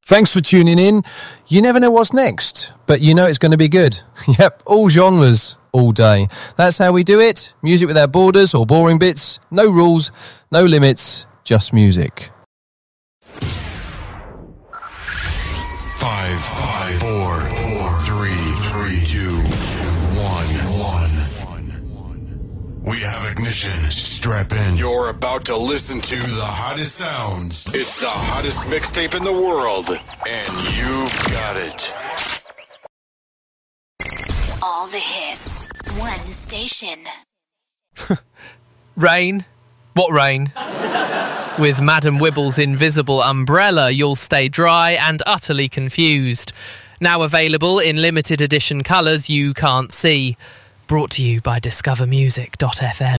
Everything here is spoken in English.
Thanks for tuning in. You never know what's next, but you know it's going to be good. Yep, all genres, all day. That's how we do it. Music without borders or boring bits. No rules, no limits, just music. 5, 4, 3, 2, 1. We have ignition. Strap in. You're about to listen to the hottest sounds. It's the hottest mixtape in the world, and you've got it. All the hits, one station. Rain? What rain? With Madam Wibble's invisible umbrella, you'll stay dry and utterly confused. Now available in limited edition colours you can't see. Brought to you by discovermusic.fm.